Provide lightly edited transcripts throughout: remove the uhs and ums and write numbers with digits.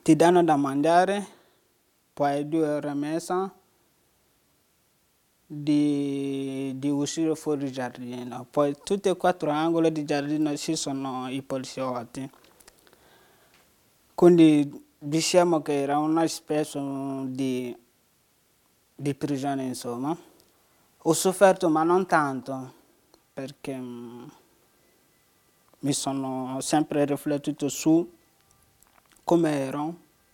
ti danno da mangiare, poi hai 2 ore e mezza di uscire fuori il giardino. Poi tutti e 4 angoli di giardino ci sono i poliziotti. Quindi diciamo che era una specie di prigione, insomma. Ho sofferto, ma non tanto, perché mi sono sempre riflettuto su come ero,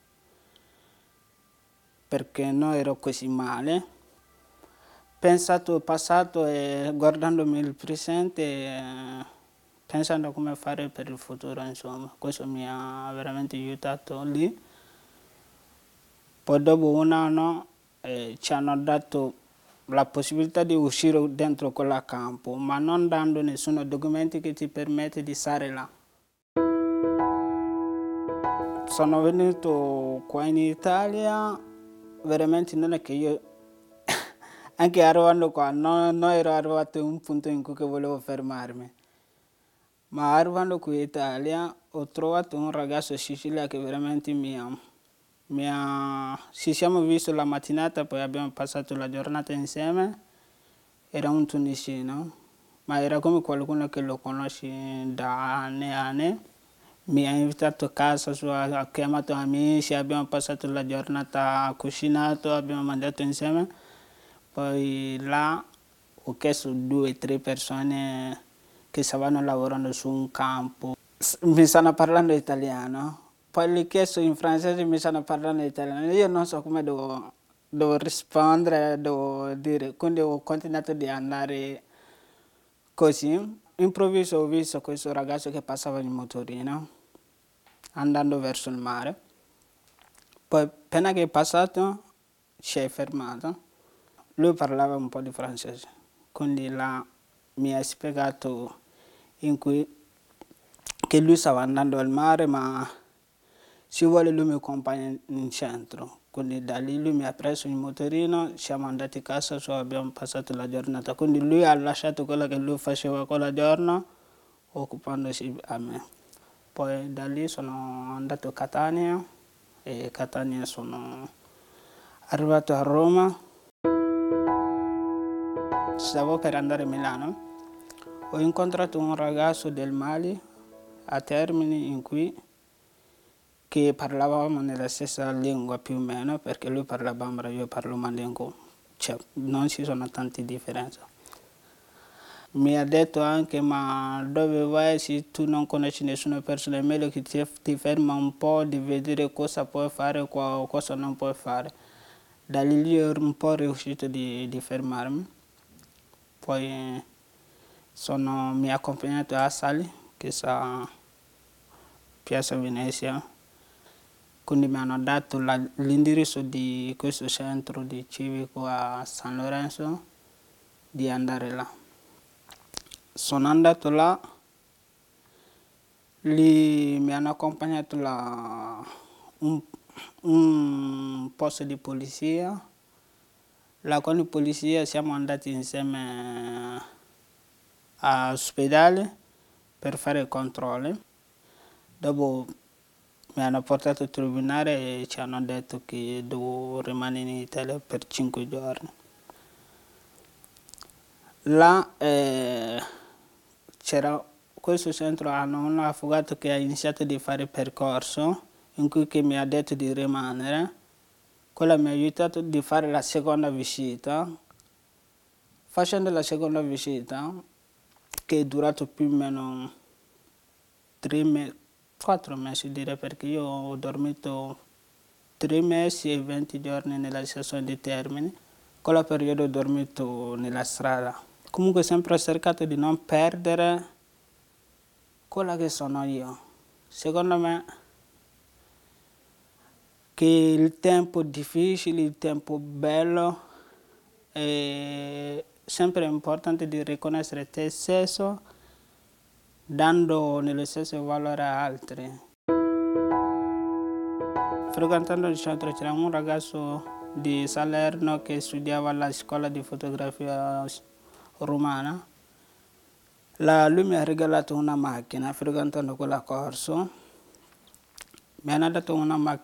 perché non ero così male. Pensato al passato e guardandomi il presente, pensando a come fare per il futuro, insomma. Questo mi ha veramente aiutato lì. Poi dopo 1 anno ci hanno dato la possibilità di uscire dentro quel campo, ma non dando nessun documento che ti permette di stare là. Sono venuto qua in Italia, veramente non è che io, anche arrivando qua, non ero arrivato a un punto in cui volevo fermarmi. Ma arrivando qui in Italia ho trovato un ragazzo siciliano che veramente ci siamo visti la mattinata, poi abbiamo passato la giornata insieme. Era un tunisino, ma era come qualcuno che lo conosci da anni e anni. Mi ha invitato a casa sua, ha chiamato amici, abbiamo passato la giornata cucinato, abbiamo mangiato insieme. Poi là ho chiesto 2 o 3 persone che stavano lavorando su un campo. Mi stanno parlando italiano. Poi gli ho chiesto in francese, mi stanno parlando italiano. Io non so come devo rispondere, devo dire. Quindi ho continuato di andare così. Improvviso ho visto questo ragazzo che passava in motorino, andando verso il mare. Poi appena che è passato, si è fermato. Lui parlava un po' di francese, quindi là mi ha spiegato che lui stava andando al mare, ma se vuole lui mi accompagna in centro. Quindi da lì lui mi ha preso in motorino, siamo andati a casa sua, abbiamo passato la giornata. Quindi lui ha lasciato quello che lui faceva quella giorno, occupandosi a me. Poi da lì sono andato a Catania e Catania sono arrivato a Roma. Stavo per andare a Milano. Ho incontrato un ragazzo del Mali a Termini in cui che parlavamo nella stessa lingua più o meno, perché lui parla bambara, io parlo mandingo, cioè non ci sono tante differenze. Mi ha detto anche, ma dove vai se tu non conosci nessuna persona, è meglio che ti ferma un po' di vedere cosa puoi fare o cosa non puoi fare. Da lì ho un po' riuscito di fermarmi. Poi mi ha accompagnato a Sali, che sta Piazza Venezia. Quindi mi hanno dato l'indirizzo di questo centro di civico a San Lorenzo di andare là. Sono andato là, lì mi hanno accompagnato un posto di polizia. Là con la polizia siamo andati insieme all'ospedale per fare i controlli. Dopo mi hanno portato al tribunale e ci hanno detto che devo rimanere in Italia per 5 giorni. Là c'era questo centro, hanno un avvocato che ha iniziato a fare il percorso in cui mi ha detto di rimanere. Quello mi ha aiutato a fare la seconda visita. Facendo la seconda visita, che è durato più o meno 4 mesi direi, perché io ho dormito 3 mesi e 20 giorni nella stazione di Termini. Quella periodo ho dormito nella strada. Comunque sempre ho cercato di non perdere quella che sono io. Secondo me che il tempo difficile, il tempo bello, è sempre importante di riconoscere te stesso, dando nello stesso valore a altri. Frequentando il centro c'era un ragazzo di Salerno che studiava alla scuola di fotografia romana. Lui mi ha regalato una macchina frequentando quella corso. Mi hanno dato una macchina